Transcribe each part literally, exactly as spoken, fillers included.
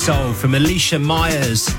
Soul from Alicia Myers.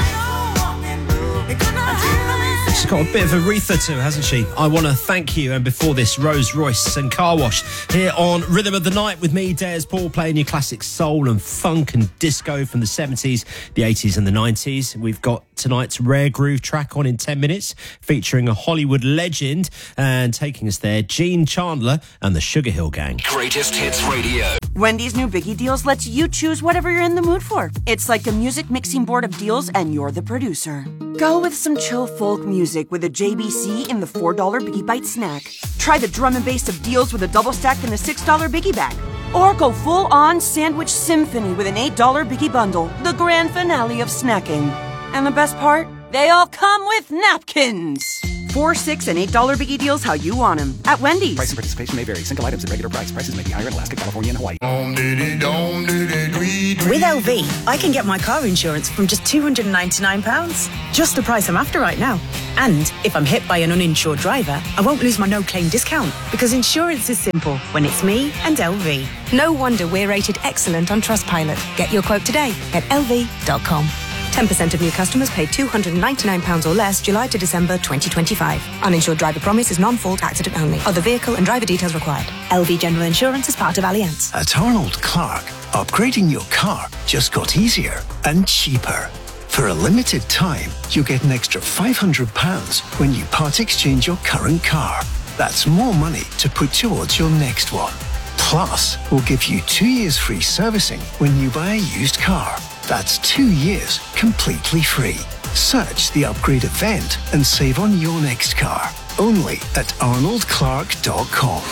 She's got a bit of Aretha to her, hasn't she? I Want to Thank You. And before this, Rose Royce and Car Wash here on Rhythm of the Night with me, Des Paul, playing your classic soul and funk and disco from the seventies, the eighties and the nineties. We've got tonight's Rare Groove track on in ten minutes, featuring a Hollywood legend, and taking us there, Gene Chandler and the Sugar Hill Gang. Greatest Hits Radio. Wendy's new Biggie Deals lets you choose whatever you're in the mood for. It's like a music mixing board of deals, and you're the producer. Go with some chill folk music with a J B C in the four dollar Biggie Bite snack. Try the drum and bass of deals with a double stack in the six dollar Biggie bag. Or go full-on sandwich symphony with an eight dollar Biggie bundle, the grand finale of snacking. And the best part? They all come with napkins. Four, six, and eight dollar Biggie Deals how you want them at Wendy's. Price and participation may vary. Single items at regular price. Prices may be higher in Alaska, California, and Hawaii. With L V, I can get my car insurance from just two hundred ninety-nine pounds. Just the price I'm after right now. And if I'm hit by an uninsured driver, I won't lose my no-claim discount, because insurance is simple when it's me and L V. No wonder we're rated excellent on Trustpilot. Get your quote today at L V dot com. ten percent of new customers pay two hundred ninety-nine pounds or less July to December twenty twenty-five. Uninsured driver promise is non-fault accident only. Other vehicle and driver details required. L V General Insurance is part of Allianz. At Arnold Clark, upgrading your car just got easier and cheaper. For a limited time, you get an extra five hundred pounds when you part exchange your current car. That's more money to put towards your next one. Plus, we'll give you two years free servicing when you buy a used car. That's two years completely free. Search the upgrade event and save on your next car. Only at arnold clark dot com.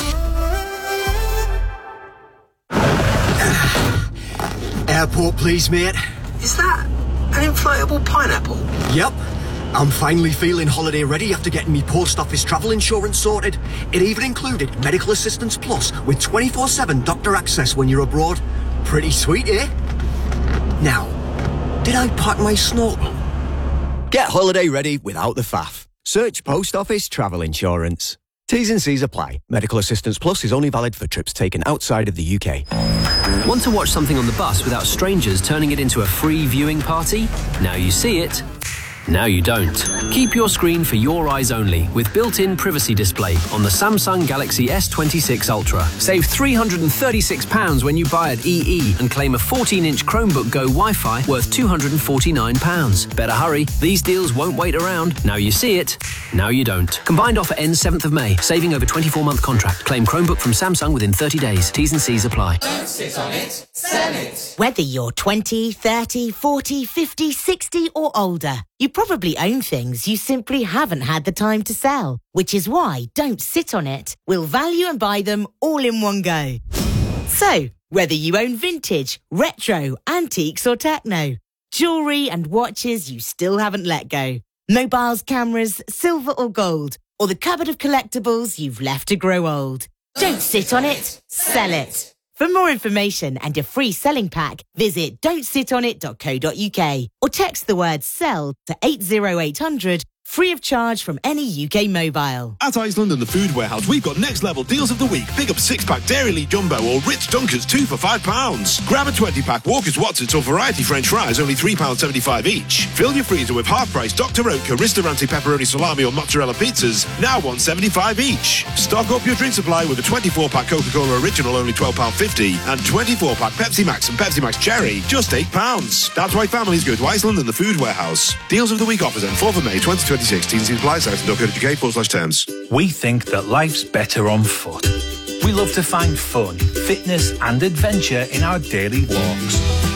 Airport, please, mate. Is that an inflatable pineapple? Yep. I'm finally feeling holiday ready after getting me post office travel insurance sorted. It even included Medical Assistance Plus with twenty-four seven doctor access when you're abroad. Pretty sweet, eh? Now, did I pack my snorkel? Get holiday ready without the faff. Search Post Office Travel Insurance. T's and C's apply. Medical Assistance Plus is only valid for trips taken outside of the U K. Want to watch something on the bus without strangers turning it into a free viewing party? Now you see it. Now you don't. Keep your screen for your eyes only with built-in privacy display on the Samsung Galaxy S twenty-six Ultra. Save three hundred thirty-six pounds when you buy at E E and claim a fourteen inch Chromebook Go Wi-Fi worth two hundred forty-nine pounds. Better hurry, these deals won't wait around. Now you see it, now you don't. Combined offer ends seventh of May, saving over twenty-four month contract. Claim Chromebook from Samsung within thirty days. T's and C's apply. Don't sit on it, sell it. Whether you're twenty, thirty, forty, fifty, sixty or older, you probably own things you simply haven't had the time to sell, which is why Don't Sit On It will value and buy them all in one go. So, whether you own vintage, retro, antiques or techno, jewellery and watches you still haven't let go, mobiles, cameras, silver or gold, or the cupboard of collectibles you've left to grow old. Don't sit on it, sell it. For more information and a free selling pack, visit don't sit on it dot co dot uk or text the word SELL to eight zero eight hundred, free of charge from any U K mobile. At Iceland and the Food Warehouse, we've got next level deals of the week. Pick up six pack Dairy Jumbo or Ritz Dunkers two for five pounds. Grab a twenty pack Walker's Watsits or Variety French fries, only three pounds seventy-five each. Fill your freezer with half price Doctor Oetker, Ristorante Pepperoni Salami or Mozzarella pizzas, now one pound seventy-five each. Stock up your drink supply with a twenty-four pack Coca-Cola Original, only twelve pounds fifty, and twenty-four pack Pepsi Max and Pepsi Max Cherry, just eight pounds. That's why families go to Iceland and the Food Warehouse. Deals of the week offers end fourth of May twenty twenty-six. Teens apply. Site and uk forward slash terms. We think that life's better on foot. We love to find fun, fitness and adventure in our daily walks.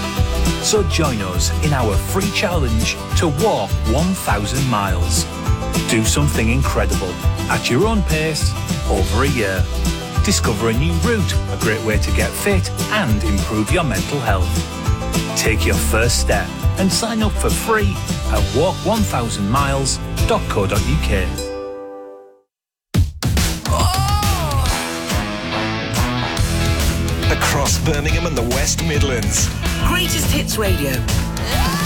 So join us in our free challenge to walk one thousand miles. Do something incredible at your own pace over a year. Discover a new route, a great way to get fit and improve your mental health. Take your first step and sign up for free at walk one thousand miles dot co dot uk. Across Birmingham and the West Midlands. Greatest Hits Radio.